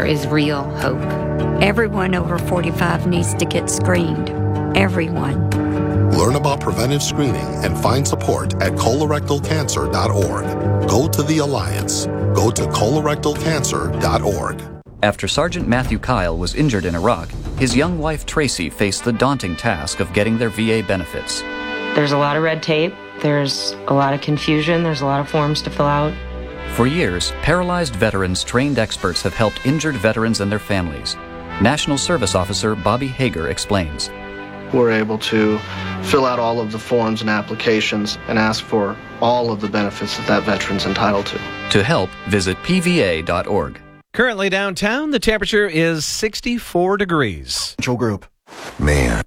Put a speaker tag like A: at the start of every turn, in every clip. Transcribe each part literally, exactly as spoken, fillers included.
A: is real hope. Everyone over forty-five needs to get screened. Everyone.
B: Learn about preventive screening and find support at colorectal cancer dot org. Go to the Alliance. Go to colorectal cancer dot org.
C: After Sergeant Matthew Kyle was injured in Iraq, his young wife Tracy faced the daunting task of getting their V A benefits.
D: There's a lot of red tape. There's a lot of confusion. There's a lot of forms to fill out.
C: For years, paralyzed veterans trained experts have helped injured veterans and their families. National Service Officer Bobby Hager explains.
E: We're able to fill out all of the forms and applications and ask for all of the benefits that that veteran's entitled to.
C: To help, visit P V A dot org.
F: Currently downtown, the temperature is sixty-four degrees.
G: Joe Group.
B: Man.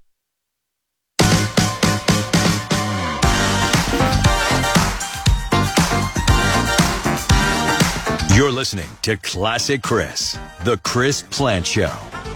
H: You're listening to Classic Chris, the Chris Plant Show.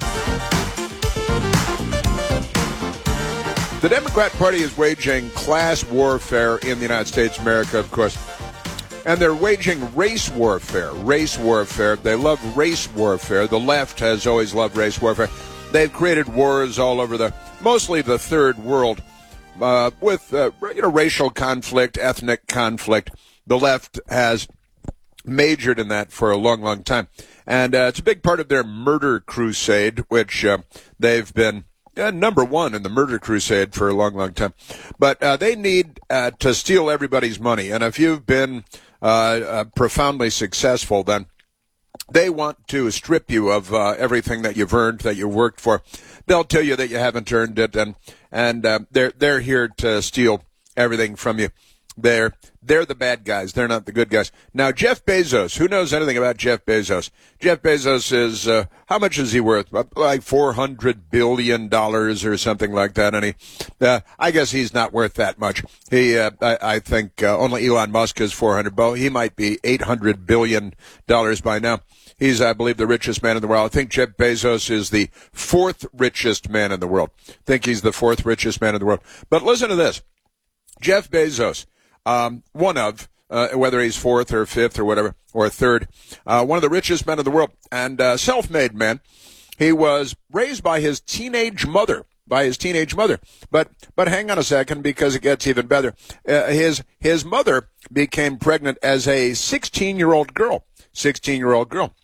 I: The Democrat Party is waging class warfare in the United States of America, of course. And they're waging race warfare, race warfare. They love race warfare. The left has always loved race warfare. They've created wars all over the, mostly the third world, uh, with, uh, you know, racial conflict, ethnic conflict. The left has majored in that for a long, long time. And uh, it's a big part of their murder crusade, which uh, they've been uh, number one in the murder crusade for a long, long time. But uh, they need uh, to steal everybody's money. And if you've been uh, uh, profoundly successful, then they want to strip you of uh, everything that you've earned, that you've worked for. They'll tell you that you haven't earned it, and and uh, they're they're here to steal everything from you. They're they're the bad guys. They're not the good guys. Now, Jeff Bezos, who knows anything about Jeff Bezos? Jeff Bezos is, uh, how much is he worth? Like four hundred billion dollars or something like that. And he, uh, I guess he's not worth that much. He, uh, I, I think uh, only Elon Musk is four hundred. Well, he might be eight hundred billion dollars by now. He's, I believe, the richest man in the world. I think Jeff Bezos is the fourth richest man in the world. I think he's the fourth richest man in the world. But listen to this. Jeff Bezos. Um, one of, uh, whether he's fourth or fifth or whatever, or third, uh, one of the richest men in the world, and uh, self-made man. He was raised by his teenage mother, by his teenage mother. But but hang on a second, because it gets even better. Uh, his his mother became pregnant as a sixteen-year-old girl, sixteen-year-old girl.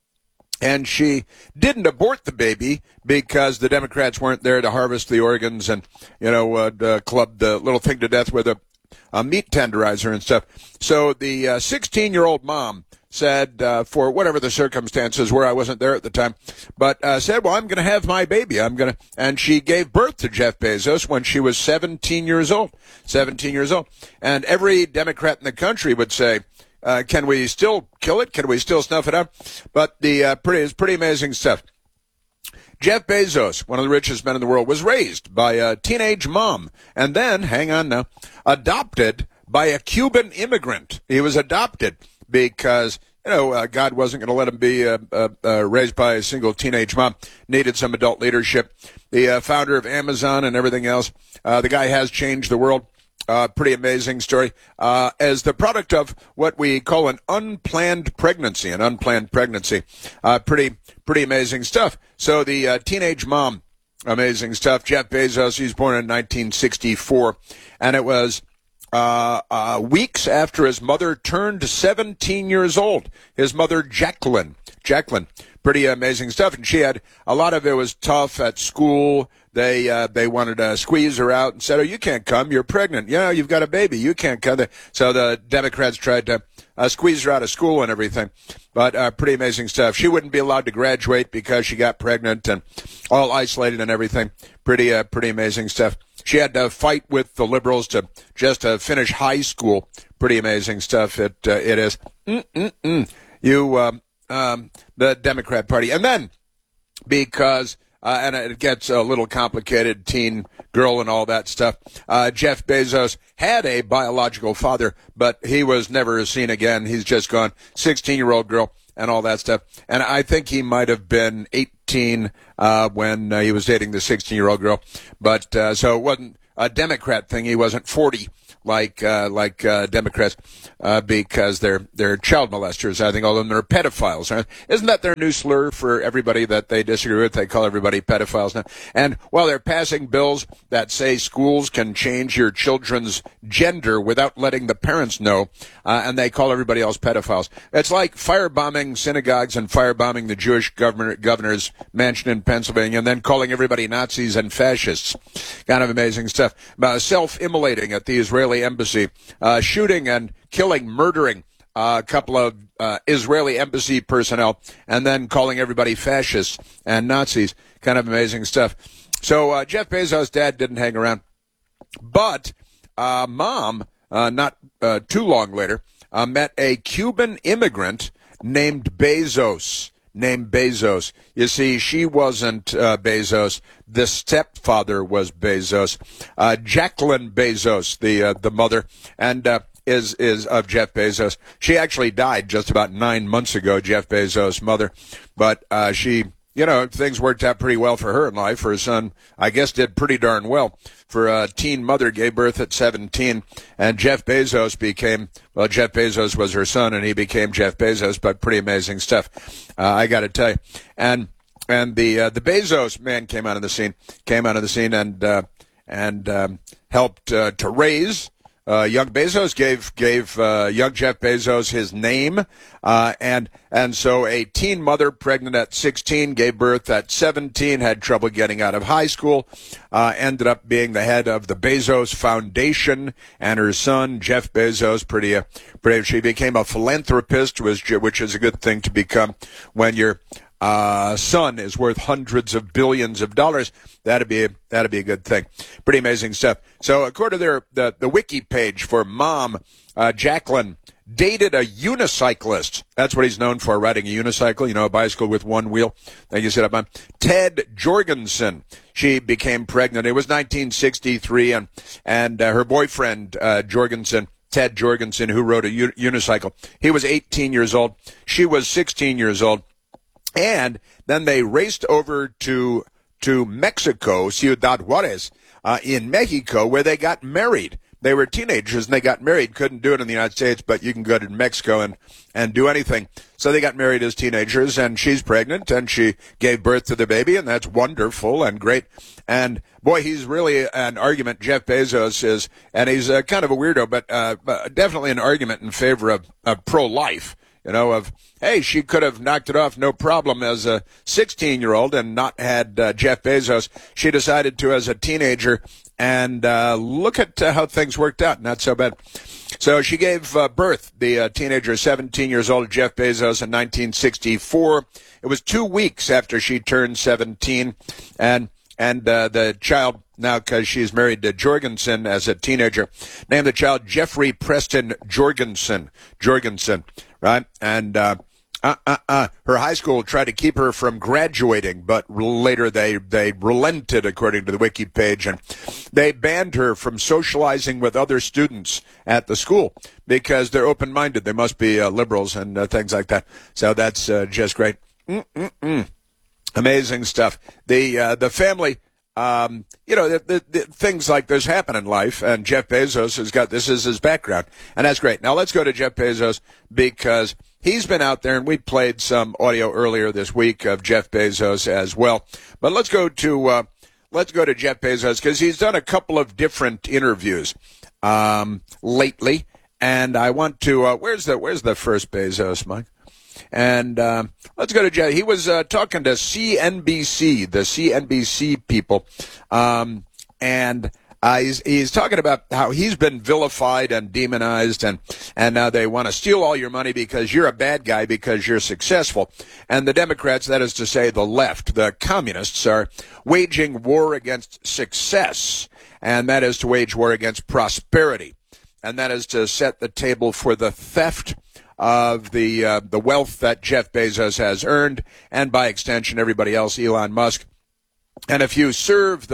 I: And she didn't abort the baby because the Democrats weren't there to harvest the organs and, you know, uh, uh, club the little thing to death with a a meat tenderizer and stuff. So the uh, sixteen-year-old mom said, uh, for whatever the circumstances were, I wasn't there at the time, but uh, said, well, I'm going to have my baby. I'm going to, and she gave birth to Jeff Bezos when she was seventeen years old, seventeen years old. And every Democrat in the country would say, uh, can we still kill it? Can we still snuff it out? But the uh, pretty, it's pretty amazing stuff. Jeff Bezos, one of the richest men in the world, was raised by a teenage mom and then, hang on now, adopted by a Cuban immigrant. He was adopted because, you know, uh, God wasn't going to let him be uh, uh, uh, raised by a single teenage mom. Needed some adult leadership. The uh, founder of Amazon and everything else. Uh, the guy has changed the world. Uh, pretty amazing story. Uh, as the product of what we call an unplanned pregnancy, an unplanned pregnancy. Uh, pretty, pretty amazing stuff. So the uh, teenage mom, amazing stuff. Jeff Bezos, he was born in nineteen sixty-four, and it was uh, uh, weeks after his mother turned seventeen years old. His mother, Jacqueline. Jacqueline. Pretty amazing stuff. And she had, a lot of it was tough at school. They uh, they wanted to squeeze her out and said, oh, you can't come. You're pregnant. Yeah, you've got a baby. You can't come. So the Democrats tried to uh, squeeze her out of school and everything. But uh, pretty amazing stuff. She wouldn't be allowed to graduate because she got pregnant and all isolated and everything. Pretty uh, pretty amazing stuff. She had to fight with the liberals to just to finish high school. Pretty amazing stuff. It uh, it is. Mm-mm-mm. You, um, um, the Democrat Party. And then because... Uh, and it gets a little complicated, teen girl and all that stuff. Uh, Jeff Bezos had a biological father, but he was never seen again. He's just gone. sixteen-year-old girl and all that stuff. And I think he might have been eighteen uh, when uh, he was dating the sixteen-year-old girl. But uh, so it wasn't a Democrat thing. He wasn't forty like uh, like uh, Democrats uh, because they're they're child molesters. I think all of them are pedophiles. Isn't that their new slur for everybody that they disagree with? They call everybody pedophiles now. And while they're passing bills that say schools can change your children's gender without letting the parents know, uh, and they call everybody else pedophiles. It's like firebombing synagogues and firebombing the Jewish governor, governor's mansion in Pennsylvania and then calling everybody Nazis and fascists. Kind of amazing stuff. Uh, self-immolating at the Israeli embassy, uh, shooting and killing, murdering uh, a couple of uh, Israeli embassy personnel, and then calling everybody fascists and Nazis. Kind of amazing stuff. So uh, Jeff Bezos' dad didn't hang around, but uh, mom, uh, not uh, too long later, uh, met a Cuban immigrant named Bezos. Named Bezos. You see, she wasn't uh, Bezos. The stepfather was Bezos. Uh, Jacqueline Bezos, the uh, the mother, and uh, is is of Jeff Bezos. She actually died just about nine months ago. Jeff Bezos' mother, but uh, she, you know, things worked out pretty well for her in life. Her son, I guess, did pretty darn well. For a teen mother, gave birth at seventeen, and Jeff Bezos became, well, Jeff Bezos was her son, and he became Jeff Bezos, but pretty amazing stuff, uh, I got to tell you. And and the uh, the Bezos man came out of the scene, came out of the scene, and uh, and um, helped uh, to raise Uh, young Bezos, gave gave uh, young Jeff Bezos his name, uh, and and so a teen mother, pregnant at sixteen, gave birth at seventeen, had trouble getting out of high school, uh, ended up being the head of the Bezos Foundation, and her son Jeff Bezos, pretty uh, pretty, she became a philanthropist, which which is a good thing to become when you're. Uh, son is worth hundreds of billions of dollars. That'd be a, that'd be a good thing. Pretty amazing stuff. So, according to their the, the wiki page for mom, uh, Jacqueline dated a unicyclist. That's what he's known for, riding a unicycle. You know, a bicycle with one wheel. Thank you, sit up on Ted Jorgensen. She became pregnant. It was nineteen sixty-three, and and uh, her boyfriend uh, Jorgensen. Ted Jorgensen, who rode a u- unicycle. He was eighteen years old. She was sixteen years old. And then they raced over to to Mexico, Ciudad Juarez, uh, in Mexico, where they got married. They were teenagers and they got married. Couldn't do it in the United States, but you can go to Mexico and, and do anything. So they got married as teenagers, and she's pregnant, and she gave birth to the baby, and that's wonderful and great. And, boy, he's really an argument, Jeff Bezos is, and he's uh, kind of a weirdo, but uh, definitely an argument in favor of, of pro-life. You know, of, hey, she could have knocked it off no problem as a sixteen-year-old and not had uh, Jeff Bezos. She decided to as a teenager, and uh, look at uh, how things worked out. Not so bad. So she gave uh, birth, the uh, teenager, seventeen years old, Jeff Bezos, in nineteen sixty-four. It was two weeks after she turned seventeen, and and uh, the child, now because she's married to Jorgensen as a teenager, named the child Jeffrey Preston Jorgensen. Jorgensen. Right, and uh, uh, uh, uh, her high school tried to keep her from graduating, but later they, they relented, according to the wiki page, and they banned her from socializing with other students at the school because they're open-minded. They must be uh, liberals and uh, things like that. So that's uh, just great. Mm-mm-mm. Amazing stuff. The uh, the family. Um, you know, the, the, the things like this happen in life, and Jeff Bezos has got this as his background, and that's great. Now let's go to Jeff Bezos because he's been out there, and we played some audio earlier this week of Jeff Bezos as well. But let's go to uh, let's go to Jeff Bezos because he's done a couple of different interviews um, lately, and I want to. Uh, where's the Where's the first Bezos, Mike? And uh, let's go to Jeff. He was uh, talking to C N B C, the C N B C people, um, and uh, he's, he's talking about how he's been vilified and demonized, and, and now they want to steal all your money because you're a bad guy because you're successful. And the Democrats, that is to say the left, the communists, are waging war against success, and that is to wage war against prosperity, and that is to set the table for the theft of the uh, the wealth that Jeff Bezos has earned, and by extension everybody else, Elon Musk. And if you serve the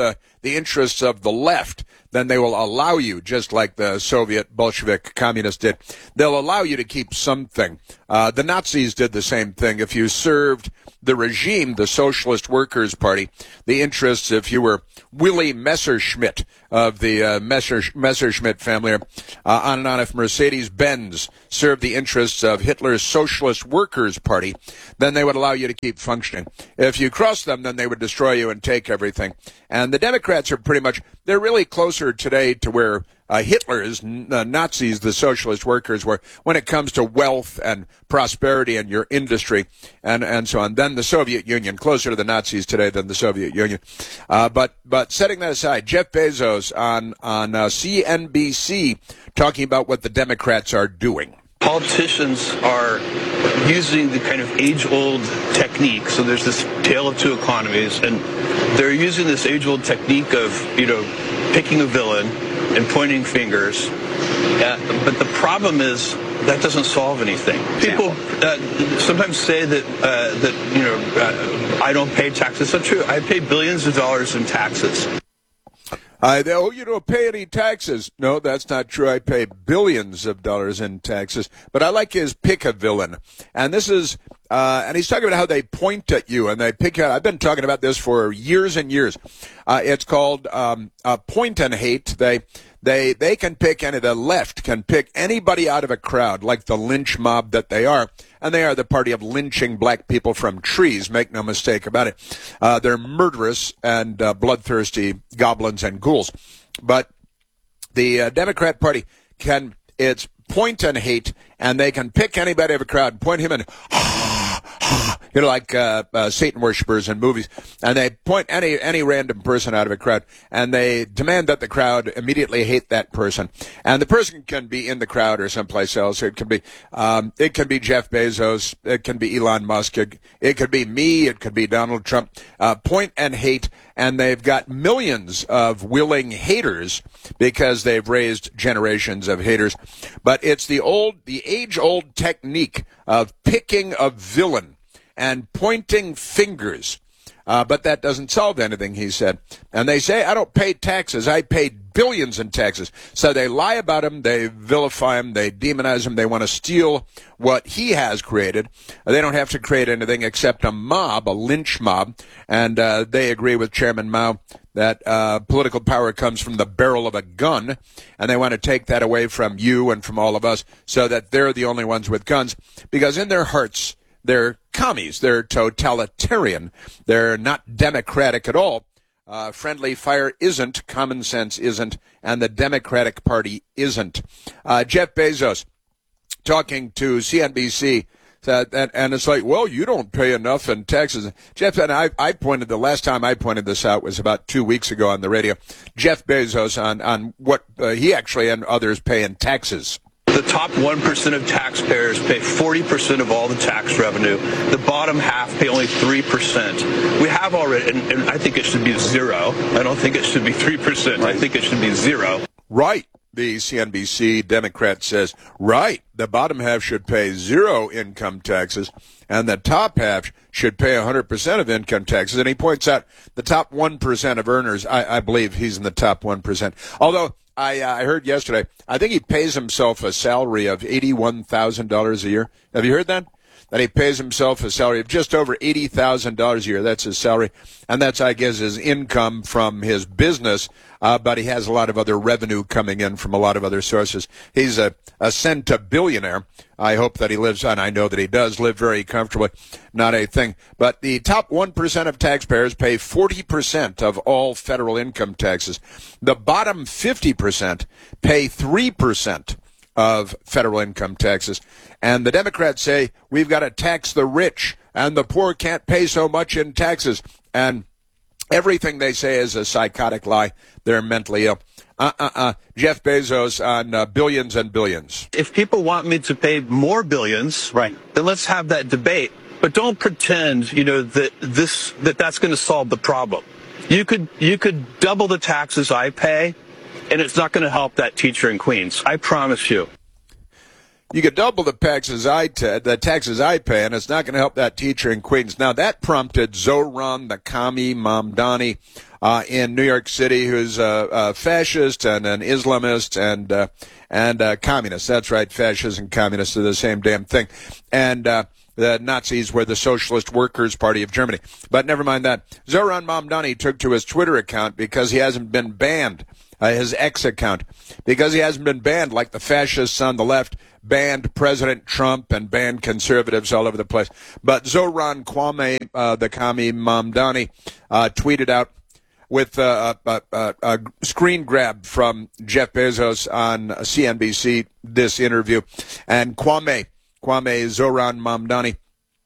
I: the interests of the left, then they will allow you, just like the Soviet Bolshevik communists did, they'll allow you to keep something. Uh, the Nazis did the same thing. If you served the regime, the Socialist Workers' Party, the interests, if you were Willie Messerschmitt of the uh, Messer, Messerschmitt family, uh, on and on, if Mercedes-Benz served the interests of Hitler's Socialist Workers' Party, then they would allow you to keep functioning. If you crossed them, then they would destroy you and take everything. And the Democrats are pretty much, they're really closer today to where uh, Hitler's uh, Nazis, the Socialist Workers, were when it comes to wealth and prosperity and your industry and, and so on. Then the Soviet Union, closer to the Nazis today than the Soviet Union. Uh, but but setting that aside, Jeff Bezos on, on uh, C N B C talking about what the Democrats are doing.
G: Politicians are using the kind of age-old technique. So there's this tale of two economies, and they're using this age-old technique of, you know, picking a villain and pointing fingers. Uh, but the problem is that doesn't solve anything. People uh, sometimes say that uh, that you know uh, I don't pay taxes. That's not true. I pay billions of dollars in taxes.
I: Uh, they, oh, you don't pay any taxes. No, that's not true. I pay billions of dollars in taxes. But I like his pick a villain. And this is, uh, and he's talking about how they point at you and they pick out. I've been talking about this for years and years. Uh, it's called um, uh, point and hate. They, they, they can pick any, the left can pick anybody out of a crowd, like the lynch mob that they are. And they are the party of lynching black people from trees, make no mistake about it. Uh, they're murderous and uh, bloodthirsty goblins and ghouls. But the uh, Democrat Party can, it's point and hate, and they can pick anybody of a crowd and point him and, you know, like uh, uh, Satan worshipers in movies, and they point any any random person out of a crowd, and they demand that the crowd immediately hate that person. And the person can be in the crowd or someplace else. It can be um, it can be Jeff Bezos. It can be Elon Musk. It, it could be me. It could be Donald Trump. Uh, point and hate, and they've got millions of willing haters because they've raised generations of haters. But it's the old, the age-old technique of picking a villain and pointing fingers. Uh, but that doesn't solve anything, he said. And they say, I don't pay taxes. I paid billions in taxes. So they lie about him. They vilify him. They demonize him. They want to steal what he has created. They don't have to create anything except a mob, a lynch mob. And uh, they agree with Chairman Mao that uh, political power comes from the barrel of a gun. And they want to take that away from you and from all of us so that they're the only ones with guns. Because in their hearts, they're commies. They're totalitarian. They're not democratic at all. Uh, friendly fire isn't, common sense isn't, and the Democratic Party isn't. Uh, Jeff Bezos talking to C N B C, uh, and, and it's like, well, you don't pay enough in taxes. Jeff, and I, I pointed, the last time I pointed this out was about two weeks ago on the radio. Jeff Bezos on, on what uh, he actually and others pay in taxes.
G: The top one percent of taxpayers pay forty percent of all the tax revenue. The bottom half pay only three percent. We have already, and, and I think it should be zero. I don't think it should be three percent. Right. I think it should be zero.
I: Right. The C N B C Democrat says, right, the bottom half should pay zero income taxes, and the top half should pay one hundred percent of income taxes. And he points out the top one percent of earners, I, I believe he's in the top one percent. Although, I, uh, I heard yesterday, I think he pays himself a salary of eighty-one thousand dollars a year. Have you heard that? That he pays himself a salary of just over eighty thousand dollars a year. That's his salary. And that's, I guess, his income from his business. Uh, but he has a lot of other revenue coming in from a lot of other sources. He's a, a centibillionaire. I hope that he lives, and I know that he does live very comfortably. Not a thing. But the top one percent of taxpayers pay forty percent of all federal income taxes. The bottom fifty percent pay three percent of federal income taxes. And the Democrats say we've got to tax the rich, and the poor can't pay so much in taxes. And everything they say is a psychotic lie. They're mentally ill. Uh-uh-uh. Jeff Bezos on uh, billions and billions.
G: If people want me to pay more billions, right, then let's have that debate. But don't pretend, you know, that this that that's going to solve the problem. You could you could double the taxes I pay, and it's not going to help that teacher in Queens. I promise you.
I: You could double the taxes I t- the taxes I pay, and it's not going to help that teacher in Queens. Now, that prompted Zohran the Kami Mamdani uh, in New York City, who's a, a fascist and an Islamist and uh, and a communist. That's right, fascists and communists are the same damn thing. And uh, the Nazis were the Socialist Workers' Party of Germany. But never mind that. Zohran Mamdani took to his Twitter account because he hasn't been banned, uh, his X account, because he hasn't been banned like the fascists on the left banned President Trump and banned conservatives all over the place. But Zohran Kwame, uh, the Kami Mamdani, uh, tweeted out with uh, a, a, a screen grab from Jeff Bezos on C N B C, this interview. And Kwame, Kwame Zohran Mamdani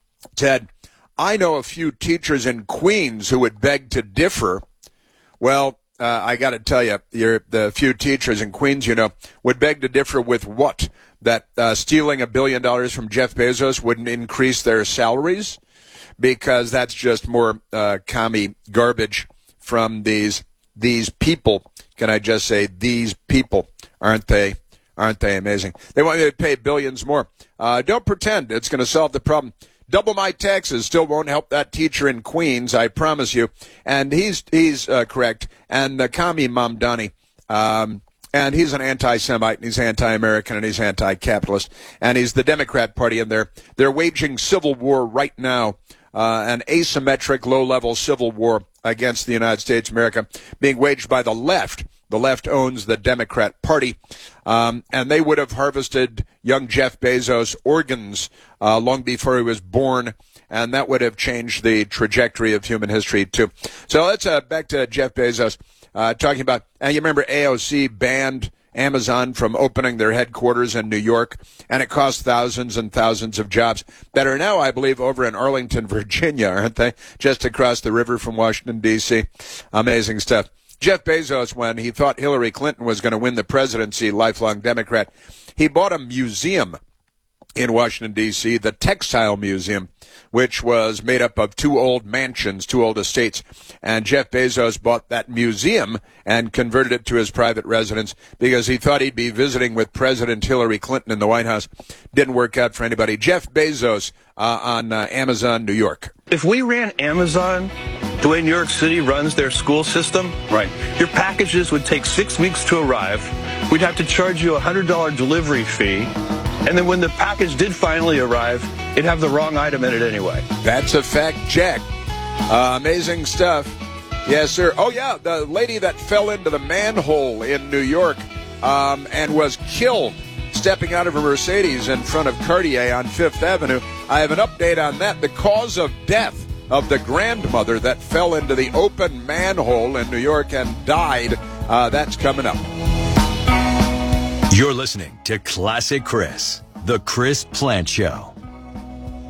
I: said, I know a few teachers in Queens who would beg to differ. Well, uh, I got to tell you, you're, the few teachers in Queens, you know, would beg to differ with what? That uh, stealing a billion dollars from Jeff Bezos wouldn't increase their salaries? Because that's just more uh, commie garbage from these these people. Can I just say these people? Aren't they? Aren't they amazing? They want you to pay billions more. Uh, don't pretend it's going to solve the problem. Double my taxes still won't help that teacher in Queens, I promise you. And he's he's uh, correct. And the Kami Mamdani, um, and he's an anti-Semite, and he's anti-American, and he's anti-capitalist, and he's the Democrat Party, and they're they're waging civil war right now, uh, an asymmetric, low-level civil war against the United States of America, being waged by the left. The left owns the Democrat Party, um, and they would have harvested young Jeff Bezos' organs uh, long before he was born, and that would have changed the trajectory of human history, too. So let's uh, back to Jeff Bezos uh, talking about, and you remember A O C banned Amazon from opening their headquarters in New York, and it cost thousands and thousands of jobs that are now, I believe, over in Arlington, Virginia, aren't they? Just across the river from Washington, D C Amazing stuff. Jeff Bezos, when he thought Hillary Clinton was going to win the presidency, lifelong Democrat, he bought a museum in Washington, D C, the Textile Museum, which was made up of two old mansions, two old estates. And Jeff Bezos bought that museum and converted it to his private residence because he thought he'd be visiting with President Hillary Clinton in the White House. Didn't work out for anybody. Jeff Bezos uh, on uh, Amazon, New York.
G: If we ran Amazon the way New York City runs their school system, right, your packages would take six weeks to arrive. We'd have to charge you a one hundred dollars delivery fee. And then when the package did finally arrive, it'd have the wrong item in it anyway.
I: That's a fact check. Uh, amazing stuff. Yes, sir. Oh, yeah, the lady that fell into the manhole in New York um, and was killed stepping out of a Mercedes in front of Cartier on Fifth Avenue. I have an update on that. The cause of death of the grandmother that fell into the open manhole in New York and died, uh, that's coming up.
H: You're listening to Classic Chris, the Chris Plant Show.